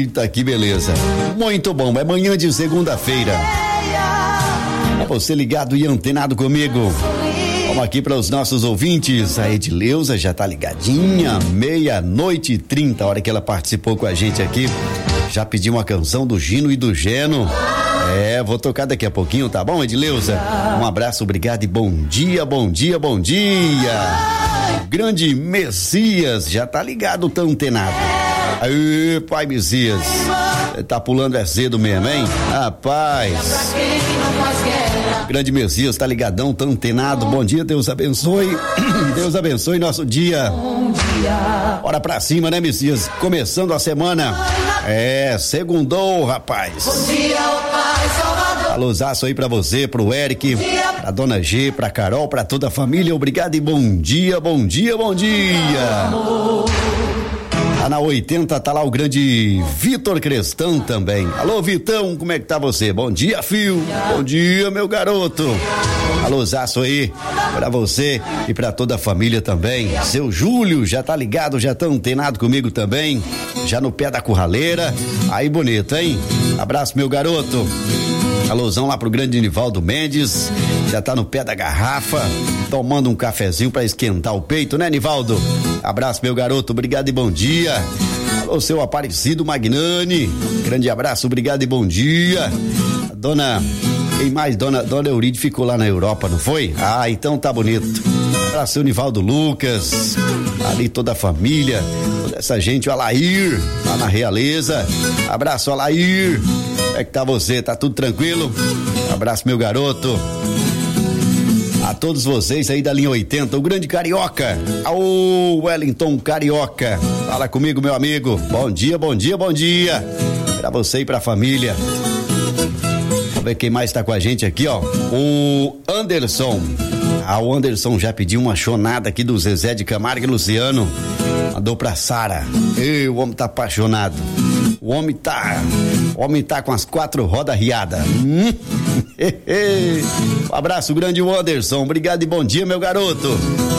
Eita, que beleza. Muito bom, é manhã de segunda-feira. É você ligado e antenado comigo. Vamos aqui para os nossos ouvintes. A Edileuza já tá ligadinha, 00:30, a hora que ela participou com a gente aqui. Já pediu uma canção do Gino e do Geno. Vou tocar daqui a pouquinho, tá bom, Edileuza? Um abraço, obrigado e bom dia, bom dia, bom dia. Grande Messias, já tá ligado, tá antenado. Aí, pai Messias, tá pulando cedo mesmo, hein? Rapaz. Grande Messias, tá ligadão, tá antenado. Bom dia, Deus abençoe. Deus abençoe nosso dia. Bora pra cima, né, Messias? Começando a semana. Segundou, rapaz. Bom dia, Pai Salvador. Alôzaço aí pra você, pro Eric, pra Dona G, pra Carol, pra toda a família. Obrigado e bom dia, bom dia, bom dia. Tá na 80, tá lá o grande Vitor Crestão também. Alô, Vitão, como é que tá você? Bom dia, filho. Bom dia, meu garoto. Alôzaço aí pra você e pra toda a família também. Seu Júlio já tá ligado, já tá antenado comigo também. Já no pé da curraleira. Aí bonito, hein? Abraço, meu garoto. Alôzão lá pro grande Nivaldo Mendes, já tá no pé da garrafa, tomando um cafezinho pra esquentar o peito, né, Nivaldo? Abraço, meu garoto, obrigado e bom dia. Alô, seu Aparecido Magnani, grande abraço, obrigado e bom dia. Quem mais? Dona Euride ficou lá na Europa, não foi? Então tá bonito. Abraço, seu Nivaldo Lucas, ali toda a família, toda essa gente, o Alair, lá na Realeza. Abraço, Alair. Como é que tá você? Tá tudo tranquilo? Abraço, meu garoto. A todos vocês aí da linha 80, o grande Carioca. Ô, Wellington Carioca. Fala comigo, meu amigo. Bom dia, bom dia, bom dia. Pra você e pra família. Vamos ver quem mais tá com a gente aqui, ó. O Anderson. O Anderson já pediu uma chonada aqui do Zezé de Camargo e Luciano. Mandou pra Sara. O homem tá apaixonado. O homem tá com as 4 rodas riadas. Um abraço grande, Anderson. Obrigado e bom dia, meu garoto.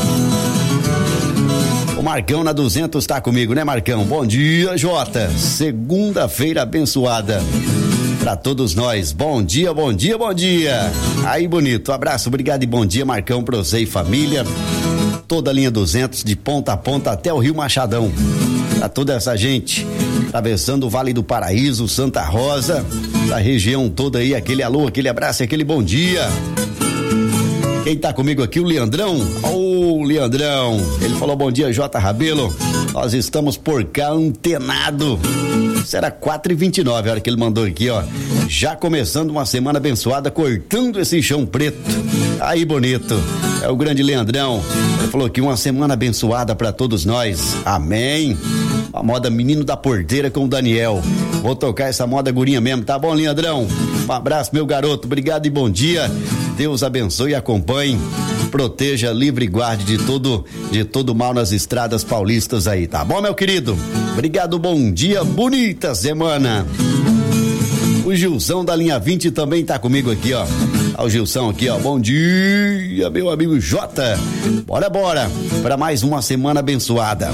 O Marcão na 200 tá comigo, né, Marcão? Bom dia, Jota. Segunda-feira abençoada pra todos nós. Bom dia, bom dia, bom dia. Aí, bonito. Abraço, obrigado e bom dia, Marcão, pra você e família. Toda a linha 200, de ponta a ponta até o Rio Machadão. Pra toda essa gente atravessando o Vale do Paraíso, Santa Rosa, da região toda aí, aquele alô, aquele abraço, aquele bom dia. Quem tá comigo aqui, o Leandrão. Leandrão, ele falou bom dia, J. Rabelo, nós estamos por cá antenado. Será 4h29 a hora que ele mandou aqui, ó, já começando uma semana abençoada, cortando esse chão preto. Aí, bonito, é o grande Leandrão. Ele falou que uma semana abençoada pra todos nós, amém. A moda Menino da Porteira com o Daniel. Vou tocar essa moda gurinha mesmo, tá bom, Leandrão? Um abraço, meu garoto, obrigado e bom dia. Deus abençoe e acompanhe, proteja, livre e guarde de todo mal nas estradas paulistas aí, tá bom, meu querido? Obrigado, bom dia, bonita semana. O Gilson da linha 20 também tá comigo aqui, ó. O Gilson aqui, ó. Bom dia, meu amigo Jota. Bora, para mais uma semana abençoada.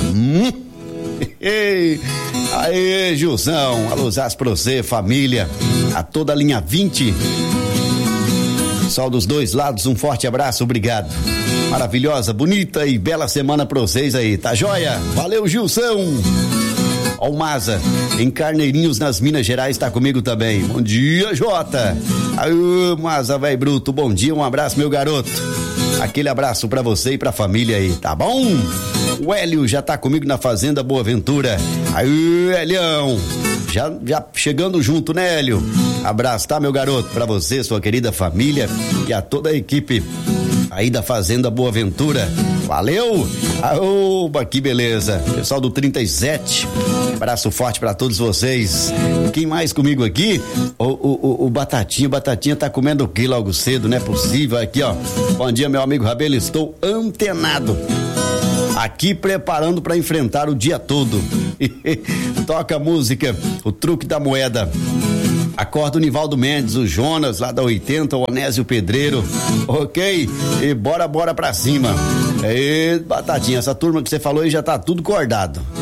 Aê, Gilson, alôzás pra você, família, a toda a linha 20. Pessoal dos dois lados, um forte abraço, obrigado. Maravilhosa, bonita e bela semana pra vocês aí, tá joia? Valeu, Gilson. Ó, o Maza, em Carneirinhos, nas Minas Gerais, tá comigo também. Bom dia, Jota. Aê, Maza, velho bruto, bom dia, um abraço, meu garoto. Aquele abraço pra você e pra família aí, tá bom? O Hélio já tá comigo na Fazenda Boa Ventura. Aí, Helião, já chegando junto, né, Hélio? Abraço, tá, meu garoto? Pra você, sua querida família e a toda a equipe aí da Fazenda Boa Ventura. Valeu! Oba, que beleza! Pessoal do 37, abraço forte pra todos vocês. Quem mais comigo aqui? O Batatinha tá comendo o quê logo cedo? Não é possível. Aqui, ó. Bom dia, meu amigo Rabelo, estou antenado. Aqui preparando pra enfrentar o dia todo. Toca a música, o truque da moeda. Acorda o Nivaldo Mendes, o Jonas lá da 80, o Onésio Pedreiro, ok? E bora pra cima. E Batatinha, essa turma que você falou aí já tá tudo cordado.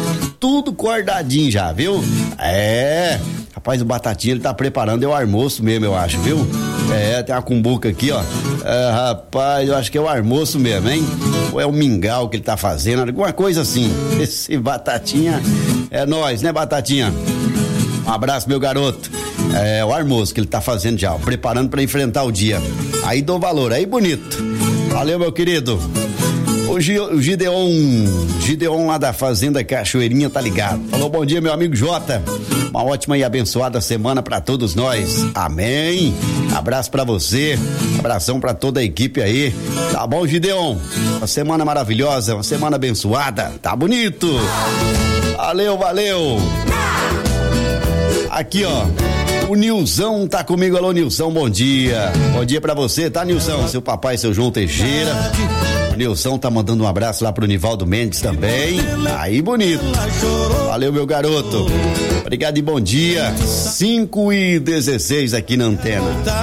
tudo cordadinho já, viu? Rapaz, o Batatinha, ele tá preparando o almoço mesmo, eu acho, viu? Tem uma cumbuca aqui, ó. Rapaz, eu acho que é o almoço mesmo, hein? Ou é o mingau que ele tá fazendo, alguma coisa assim. Esse Batatinha é nóis, né, Batatinha? Um abraço, meu garoto. O almoço que ele tá fazendo já, ó, preparando pra enfrentar o dia. Aí dou valor, aí bonito. Valeu, meu querido. O Gideon lá da Fazenda Cachoeirinha tá ligado. Falou, bom dia, meu amigo Jota. Uma ótima e abençoada semana pra todos nós. Amém. Abraço pra você. Abração pra toda a equipe aí. Tá bom, Gideon? Uma semana maravilhosa, uma semana abençoada. Tá bonito. Valeu. Aqui, ó. O Nilson tá comigo. Alô, Nilson, bom dia. Bom dia pra você, tá, Nilson? Seu papai, seu João Teixeira. O Nilson tá mandando um abraço lá pro Nivaldo Mendes também. Aí, bonito. Valeu, meu garoto. Obrigado e bom dia. 5:16 aqui na antena.